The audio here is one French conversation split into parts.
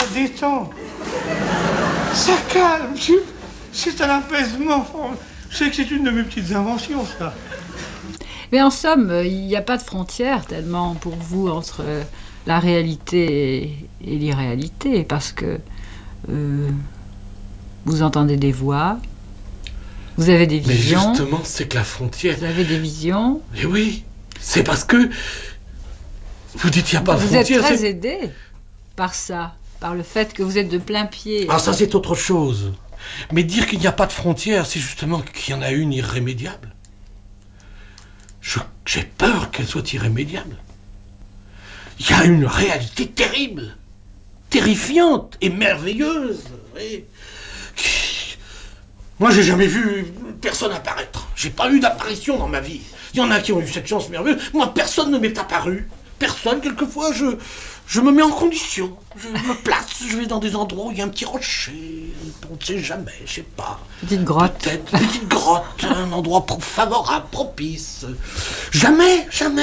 détend. Ça calme. C'est un apaisement. Je sais que c'est une de mes petites inventions, ça. Mais en somme, il n'y a pas de frontière tellement pour vous entre la réalité et l'irréalité, parce que vous entendez des voix, vous avez des visions. Mais justement, c'est que la frontière... Vous avez des visions. Mais oui, c'est parce que... Vous dites qu'il n'y a pas de frontière. Vous êtes très aidé par ça, par le fait que vous êtes de plein pied. Ah, ça c'est autre chose. Mais dire qu'il n'y a pas de frontière, c'est justement qu'il y en a une irrémédiable. J'ai peur qu'elle soit irrémédiable. Il y a une réalité terrible, terrifiante et merveilleuse. Et... Moi, j'ai jamais vu personne apparaître. J'ai pas eu d'apparition dans ma vie. Il y en a qui ont eu cette chance merveilleuse. Moi, personne ne m'est apparu. Personne, quelquefois, je me mets en condition. Je me place, je vais dans des endroits où il y a un petit rocher. On ne sait jamais, je sais pas. Petite grotte. Peut-être, petite grotte, un endroit favorable, propice. Jamais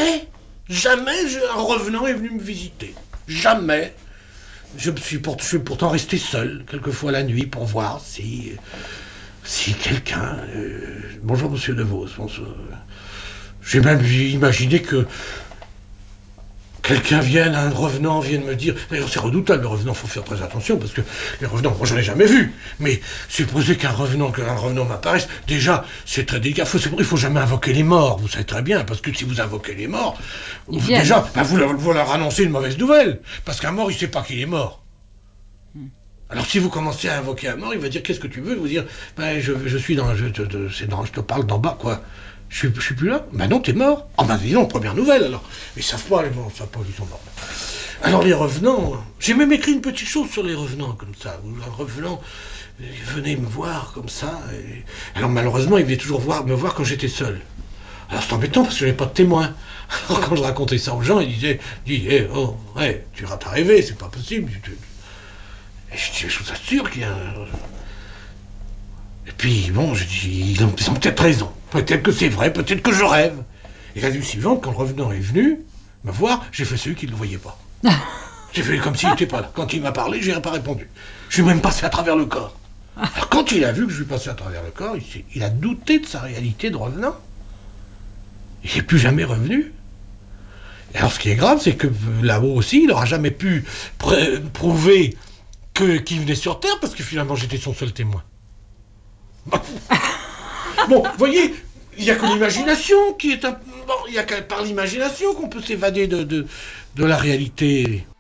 un revenant est venu me visiter. Jamais. Je suis pourtant resté seul, quelquefois la nuit, pour voir si quelqu'un... bonjour, monsieur DeVos. J'ai même imaginé que quelqu'un un revenant vienne me dire... D'ailleurs, c'est redoutable, les revenants, il faut faire très attention, parce que les revenants, moi, j'en ai jamais vu. Mais supposer qu'un revenant m'apparaisse, déjà, c'est très délicat. Il faut jamais invoquer les morts, vous savez très bien, parce que si vous invoquez les morts, déjà, vous leur annoncez une mauvaise nouvelle. Parce qu'un mort, il sait pas qu'il est mort. Alors si vous commencez à invoquer un mort, il va dire qu'est-ce que tu veux, vous dire je suis dans je te parle d'en bas quoi. Je suis plus là. Ben non, t'es mort. Ah ben dis donc, première nouvelle alors. Ils savent pas les morts, ils savent pas qu'ils sont morts. Alors les revenants, j'ai même écrit une petite chose sur les revenants comme ça. Un revenant venait me voir comme ça. Alors malheureusement, il venait toujours me voir quand j'étais seul. Alors c'est embêtant parce que j'avais pas de témoin. Alors quand je racontais ça aux gens, ils disaient tu vas pas rêver, c'est pas possible. Et je vous assure qu'il y a... Et puis, bon, je dis, ils ont peut-être raison. Peut-être que c'est vrai, peut-être que je rêve. Et la nuit suivante, quand le revenant est venu me voir, j'ai fait celui qui ne le voyait pas. J'ai fait comme s'il n'était pas là. Quand il m'a parlé, je n'ai pas répondu. Je suis même passé à travers le corps. Alors quand il a vu que je suis passé à travers le corps, il a douté de sa réalité de revenant. Il n'est plus jamais revenu. Et alors ce qui est grave, c'est que là-haut aussi, il n'aura jamais pu prouver qu'il venait sur Terre, parce que finalement j'étais son seul témoin. Bon, vous voyez, il n'y a que l'imagination qui est un... Bon, il n'y a que par l'imagination qu'on peut s'évader de la réalité.